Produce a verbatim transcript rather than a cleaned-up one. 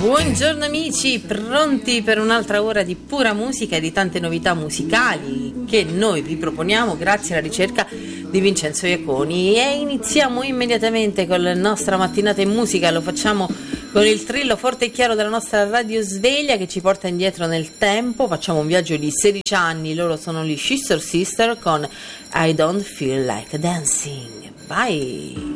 Buongiorno amici, pronti per un'altra ora di pura musica e di tante novità musicali che noi vi proponiamo grazie alla ricerca di Vincenzo Iaconi. E iniziamo immediatamente con la nostra mattinata in musica, lo facciamo con il trillo forte e chiaro della nostra radio sveglia che ci porta indietro nel tempo. Facciamo un viaggio di sedici anni, loro sono gli Sister Sister con I Don't Feel Like Dancing. Vai!